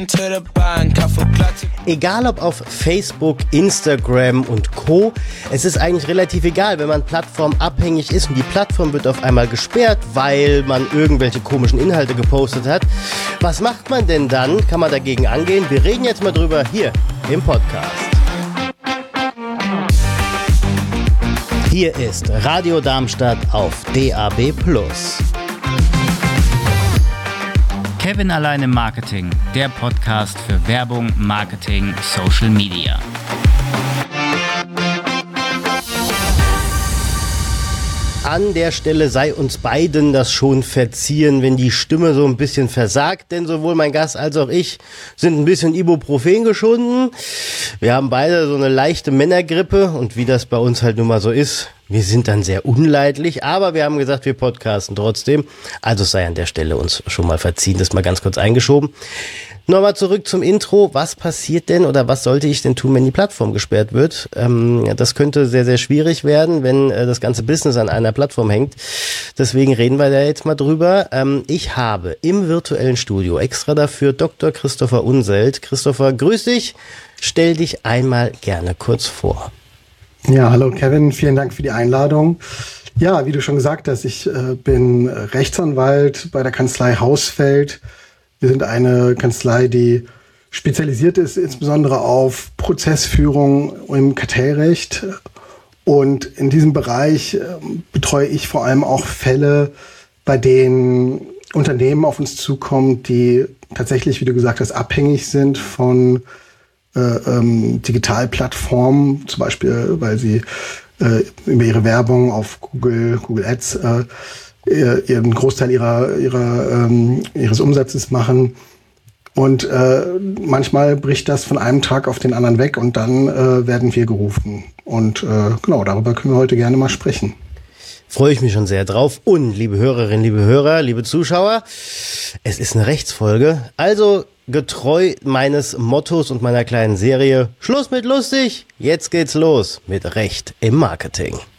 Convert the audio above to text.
Egal ob auf Facebook, Instagram und Co., es ist eigentlich relativ egal, wenn man plattformabhängig ist und die Plattform wird auf einmal gesperrt, weil man irgendwelche komischen Inhalte gepostet hat. Was macht man denn dann? Kann man dagegen angehen? Wir reden jetzt mal drüber hier im Podcast. Hier ist Radio Darmstadt auf DAB+. Kevin allein im Marketing, der Podcast für Werbung, Marketing, Social Media. An der Stelle sei uns beiden das schon verziehen, wenn die Stimme so ein bisschen versagt, denn sowohl mein Gast als auch ich sind ein bisschen Ibuprofen geschunden. Wir haben beide so eine leichte Männergrippe und wie das bei uns halt nun mal so ist, wir sind dann sehr unleidlich, aber wir haben gesagt, wir podcasten trotzdem. Also sei an der Stelle uns schon mal verziehen, das mal ganz kurz eingeschoben. Nochmal zurück zum Intro. Was passiert denn oder was sollte ich denn tun, wenn die Plattform gesperrt wird? Das könnte sehr, sehr schwierig werden, wenn das ganze Business an einer Plattform hängt. Deswegen reden wir da jetzt mal drüber. Ich habe im virtuellen Studio extra dafür Dr. Christopher Unselt. Christopher, grüß dich. Stell dich einmal gerne kurz vor. Ja, hallo Kevin, vielen Dank für die Einladung. Ja, wie du schon gesagt hast, ich bin Rechtsanwalt bei der Kanzlei Hausfeld. Wir sind eine Kanzlei, die spezialisiert ist, insbesondere auf Prozessführung im Kartellrecht. Und in diesem Bereich betreue ich vor allem auch Fälle, bei denen Unternehmen auf uns zukommen, die tatsächlich, wie du gesagt hast, abhängig sind von Digitalplattformen, zum Beispiel, weil sie über ihre Werbung auf Google Ads ihren Großteil ihres Umsatzes machen. Und manchmal bricht das von einem Tag auf den anderen weg und dann werden wir gerufen. Und genau, darüber können wir heute gerne mal sprechen. Freue ich mich schon sehr drauf. Und liebe Hörerinnen, liebe Hörer, liebe Zuschauer, es ist eine Rechtsfolge. Also getreu meines Mottos und meiner kleinen Serie, Schluss mit lustig, jetzt geht's los mit Recht im Marketing.